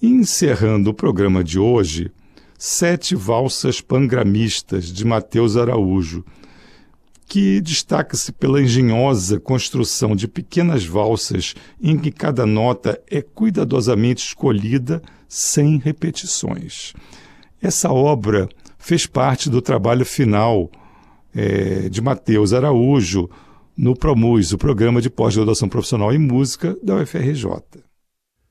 Encerrando o programa de hoje, 7 valsas pangramistas de Mateus Araújo, que destaca-se pela engenhosa construção de pequenas valsas em que cada nota é cuidadosamente escolhida sem repetições. Essa obra fez parte do trabalho final de Mateus Araújo no PROMUS, o Programa de Pós-Graduação Profissional em Música da UFRJ.